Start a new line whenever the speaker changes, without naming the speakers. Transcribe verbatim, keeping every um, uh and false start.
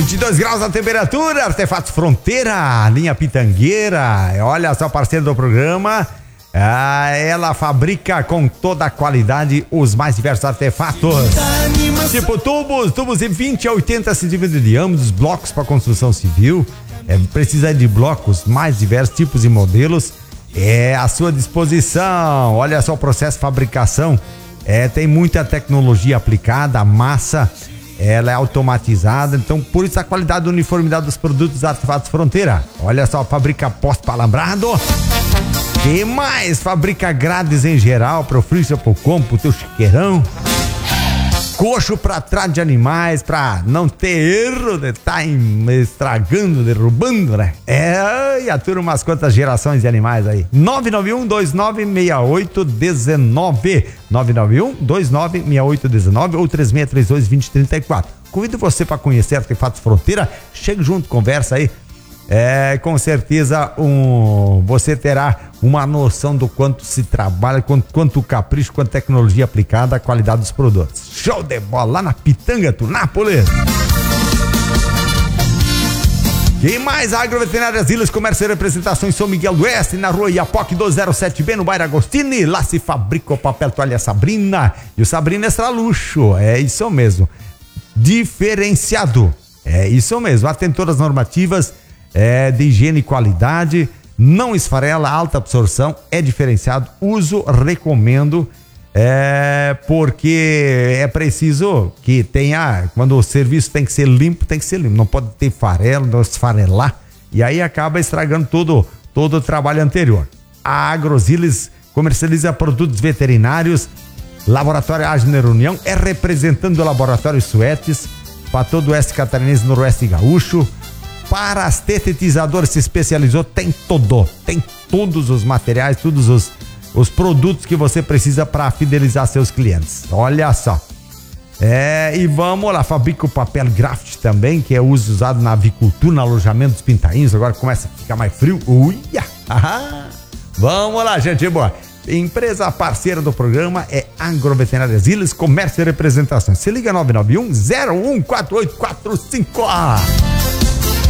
vinte e dois graus a temperatura, Artefatos Fronteira, linha Pitangueira. Olha só, parceiro do programa. Ah, ela fabrica com toda a qualidade os mais diversos artefatos. Tipo tubos, tubos de vinte a oitenta centímetros de diâmetro, blocos para construção civil. É, precisa de blocos mais diversos tipos e modelos. É à sua disposição. Olha só o processo de fabricação. É, tem muita tecnologia aplicada, a massa ela é automatizada, então por isso a qualidade e uniformidade dos produtos Artefatos Fronteira. Olha só, fabrica poste para alambrado. E mais, fabrica grades em geral para o freezer, para o combo, pro teu chiqueirão. Coxo para trás de animais, para não ter erro de estar estragando, derrubando, né? É, e atura umas quantas gerações de animais aí. nove nove um, dois nove seis oito um nove. nove nove um, dois nove seis oito um nove ou três seis três dois, dois zero três quatro. Convido você para conhecer Artefatos Fronteira. Chega junto, conversa aí. É, com certeza um, você terá uma noção do quanto se trabalha, quanto, quanto capricho, quanto tecnologia aplicada, a qualidade dos produtos. Show de bola lá na Pitanga, Tunápolis. Quem mais? Agroveterinárias Ilhas, Comércio e Representação em São Miguel do Oeste, na rua Iapoc duzentos e sete B, no bairro Agostini. Lá se fabrica o papel toalha Sabrina. E o Sabrina Extra Luxo, é isso mesmo. Diferenciado, é isso mesmo. Atende todas as normativas É, de higiene e qualidade, não esfarela, alta absorção, é diferenciado, uso, recomendo, é, porque é preciso que tenha, quando o serviço tem que ser limpo, tem que ser limpo, não pode ter farelo, não esfarelar, e aí acaba estragando todo, todo o trabalho anterior. A Agrosilis comercializa produtos veterinários, Laboratório Agner União é representando o Laboratório Suetes para todo o oeste catarinense, noroeste gaúcho. Para as tetetizadoras se especializou, tem todo, tem todos os materiais, todos os, os produtos que você precisa para fidelizar seus clientes. Olha só. É, e vamos lá, fabrica o papel graft também, que é uso usado na avicultura, no alojamento dos pintainhos. Agora começa a ficar mais frio. Uia! Ah, vamos lá, gente boa. Empresa parceira do programa é Agroveterinárias Ilhas, Comércio e Representação. Se liga nove nove um, zero um quatro oito quatro cinco.